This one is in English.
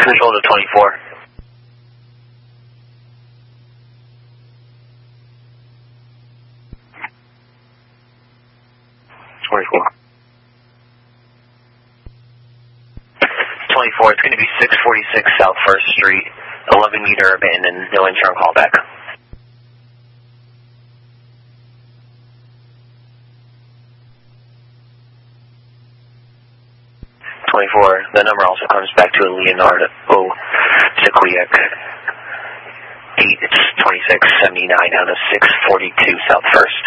control to 24. 24, it's going to be 646 South 1st Street, 11-meter abandoned, no insurance callback. 24, the number also comes back to a Leonardo Sequoiac 8, it's 2679 out of 642 South 1st.